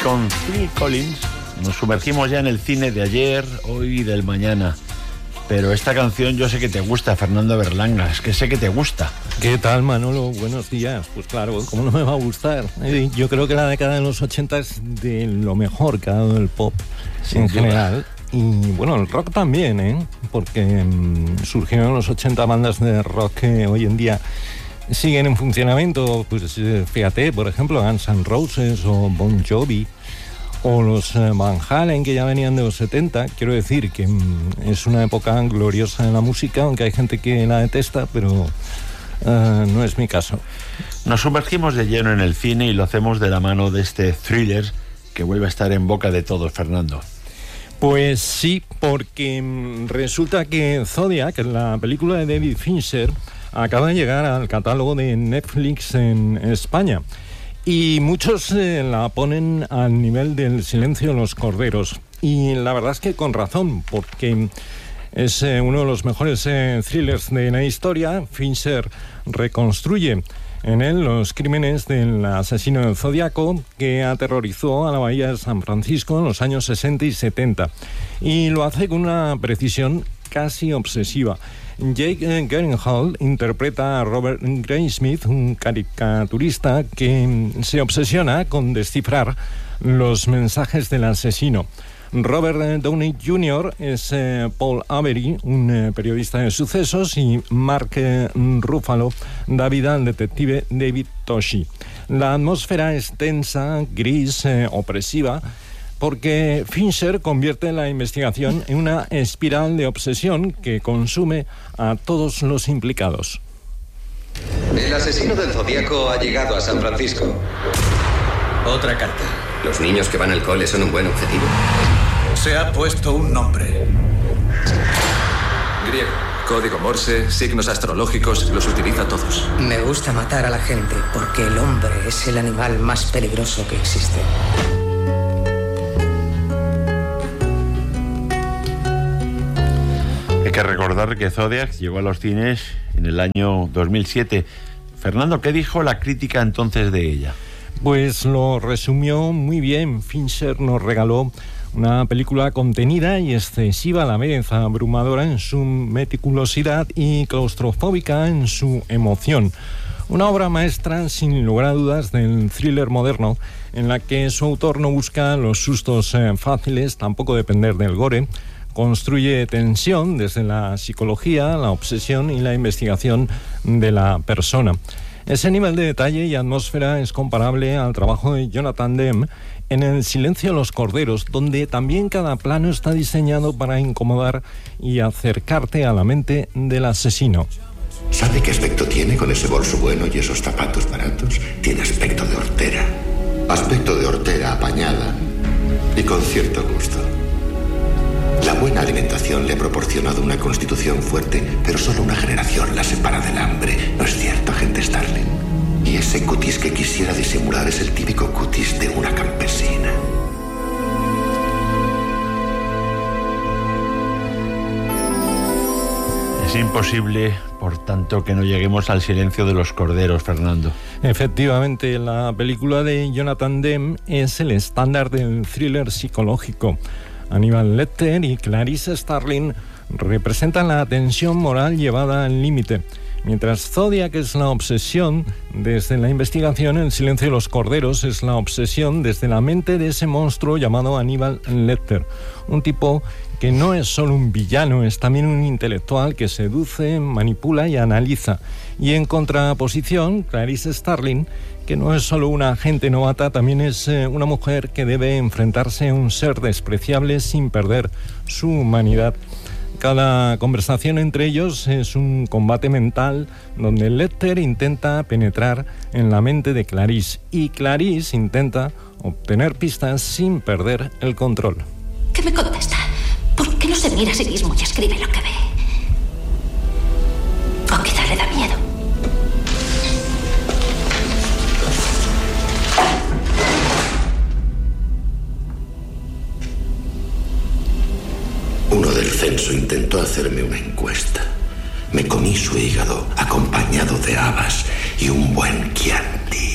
con Phil Collins nos sumergimos ya en el cine de ayer, hoy y del mañana. Pero esta canción yo sé que te gusta, Fernando Berlanga, es que sé que te gusta. ¿Qué tal, Manolo? Buenos días. Pues claro, ¿cómo no me va a gustar? Yo creo que la década de los 80 es de lo mejor que ha dado el pop en general. Y bueno, el rock también, ¿eh? Porque surgieron en los 80 bandas de rock que hoy en día siguen en funcionamiento. Pues fíjate, por ejemplo, Guns N' Roses o Bon Jovi o los Van Halen, que ya venían de los 70. Quiero decir que es una época gloriosa en la música, aunque hay gente que la detesta, pero no es mi caso. Nos sumergimos de lleno en el cine y lo hacemos de la mano de este thriller que vuelve a estar en boca de todos, Fernando. Pues sí, porque resulta que Zodiac, la película de David Fincher, acaba de llegar al catálogo de Netflix en España. Y muchos la ponen al nivel del Silencio de los Corderos. Y la verdad es que con razón, porque es uno de los mejores thrillers de la historia. Fincher reconstruye en él los crímenes del asesino del Zodíaco que aterrorizó a la bahía de San Francisco en los años 60 y 70. Y lo hace con una precisión casi obsesiva. Jake Gyllenhaal interpreta a Robert Graysmith, un caricaturista que se obsesiona con descifrar los mensajes del asesino. Robert Downey Jr. es Paul Avery, un periodista de sucesos, y Mark Ruffalo da vida al detective David Toschi. La atmósfera es tensa, gris, opresiva, porque Fincher convierte la investigación en una espiral de obsesión que consume a todos los implicados. El asesino del Zodíaco ha llegado a San Francisco. Otra carta. Los niños que van al cole son un buen objetivo. Se ha puesto un nombre. Griego. Código Morse, signos astrológicos, los utiliza todos. Me gusta matar a la gente porque el hombre es el animal más peligroso que existe. Hay que recordar que Zodiac llegó a los cines en el año 2007. Fernando, ¿qué dijo la crítica entonces de ella? Pues lo resumió muy bien. Fincher nos regaló una película contenida y excesiva a la vez, abrumadora en su meticulosidad y claustrofóbica en su emoción. Una obra maestra, sin lugar a dudas, del thriller moderno, en la que su autor no busca los sustos fáciles, tampoco depender del gore. Construye tensión desde la psicología, la obsesión y la investigación de la persona. Ese nivel de detalle y atmósfera es comparable al trabajo de Jonathan Demme en El Silencio de los Corderos, donde también cada plano está diseñado para incomodar y acercarte a la mente del asesino. ¿Sabe qué aspecto tiene con ese bolso bueno y esos zapatos baratos? Tiene aspecto de hortera. Aspecto de hortera apañada y con cierto gusto. La buena alimentación le ha proporcionado una constitución fuerte, pero solo una generación la separa del hambre. ¿No es cierto, agente Starling? Y ese cutis que quisiera disimular es el típico cutis de una campesina. Es imposible, por tanto, que no lleguemos al Silencio de los Corderos, Fernando. Efectivamente, la película de Jonathan Demme es el estándar del thriller psicológico. Hannibal Lecter y Clarice Starling representan la tensión moral llevada al límite. Mientras Zodiac es la obsesión desde la investigación, El Silencio de los Corderos es la obsesión desde la mente de ese monstruo llamado Hannibal Lecter. Un tipo que no es solo un villano, es también un intelectual que seduce, manipula y analiza. Y en contraposición, Clarice Starling, que no es solo una agente novata, también es una mujer que debe enfrentarse a un ser despreciable sin perder su humanidad. Cada conversación entre ellos es un combate mental donde Lecter intenta penetrar en la mente de Clarice y Clarice intenta obtener pistas sin perder el control. ¿Qué me contesta? ¿Por qué no se mira a sí mismo y escribe lo que ve? O quizá le da miedo. Uno del censo intentó hacerme una encuesta. Me comí su hígado acompañado de habas y un buen Chianti.